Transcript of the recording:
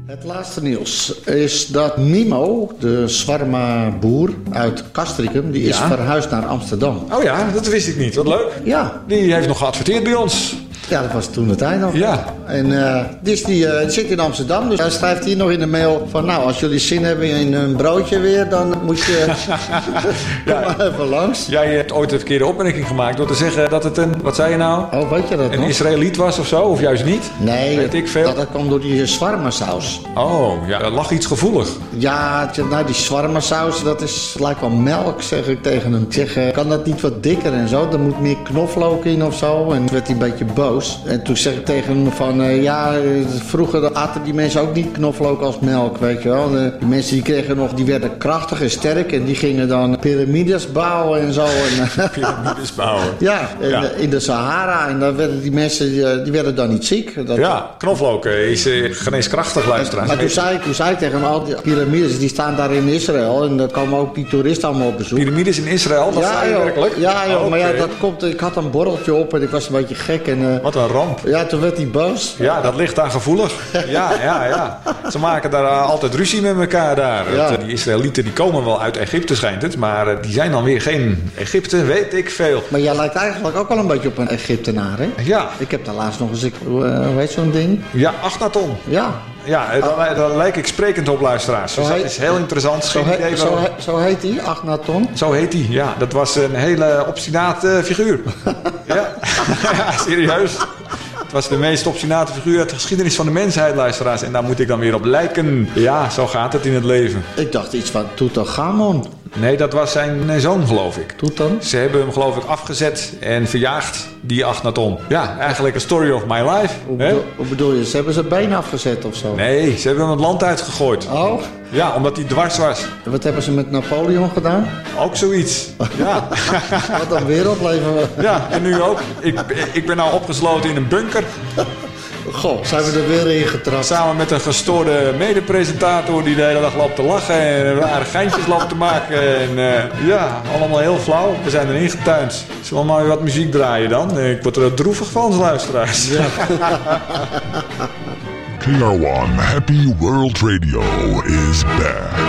Het laatste nieuws is dat Mimo, de shawarma-boer uit Castricum, die is verhuisd naar Amsterdam. Oh ja, dat wist ik niet. Wat leuk. Ja. Die heeft nog geadverteerd bij ons. Ja, dat was toen de tijd nog. Ja. En dus die zit in Amsterdam. Dus hij schrijft hier nog in de mail van... Nou, als jullie zin hebben in een broodje weer... dan moet je kom maar even langs. Jij hebt ooit een verkeerde opmerking gemaakt... door te zeggen dat het een... Wat zei je nou? Oh, weet je dat een nog? Israëliet was of zo? Of juist niet? Nee, weet ik veel. Dat kwam door die shawarma-saus. Oh, ja. Dat lag iets gevoelig. Ja, nou, die shawarma-saus, dat lijkt wel melk, zeg ik tegen hem. Ik zeg, kan dat niet wat dikker en zo? Er moet meer knoflook in of zo. En toen werd hij een beetje boos. En toen zeg ik tegen hem van... vroeger aten die mensen ook niet knoflook als melk, weet je wel. Die mensen die kregen nog... Die werden krachtig en sterk. En die gingen dan piramides bouwen en zo. Piramides bouwen. Ja, in de Sahara. En dan werden die mensen... Die werden dan niet ziek. Ja, knoflook is geneeskrachtig, luisteraars. Maar toen zei ik tegen hem... Al die piramides, die staan daar in Israël. En daar komen ook die toeristen allemaal op bezoek. Piramides in Israël? Dat zei je werkelijk? Ja, joh, maar ja, dat komt... Ik had een borreltje op en ik was een beetje gek. En, wat een ramp. Ja, toen werd hij boos. Ja, dat ligt daar gevoelig. Ja. Ze maken daar altijd ruzie met elkaar daar. Ja. Die Israëlieten die komen wel uit Egypte, schijnt het. Maar die zijn dan weer geen Egypte, weet ik veel. Maar jij lijkt eigenlijk ook wel een beetje op een Egyptenaar, hè? Ja. Ik heb daar laatst nog eens... hoe heet zo'n ding? Ja, Akhenaton. Ja. Ja, daar lijk ik sprekend op, luisteraars. Dus dat is heel interessant. Zo heet hij, Akhenaton? Zo heet hij, ja. Dat was een hele obstinate figuur. Ja, serieus. Het was de meest obstinate figuur uit de geschiedenis van de mensheid, luisteraars. En daar moet ik dan weer op lijken. Ja, zo gaat het in het leven. Ik dacht iets van Tutankhamon. Nee, dat was zijn zoon, geloof ik. Toetan? Ze hebben hem, geloof ik, afgezet en verjaagd, die Akhenaton. Ja, eigenlijk een story of my life. Hoe bedoel je? Ze hebben zijn been afgezet of zo? Nee, ze hebben hem het land uitgegooid. Oh? Ja, omdat hij dwars was. En wat hebben ze met Napoleon gedaan? Ook zoiets. Ja. Wat een wereld leven we. Ja, en nu ook. Ik ben nou opgesloten in een bunker. Goh, zijn we er weer in getrapt. Samen met een gestoorde medepresentator die de hele dag loopt te lachen en rare geintjes loopt te maken. En allemaal heel flauw. We zijn erin getuind. Zullen we maar weer wat muziek draaien dan? Ik word er droevig van, luisteraars. Ja. KR1 Happy World Radio is back.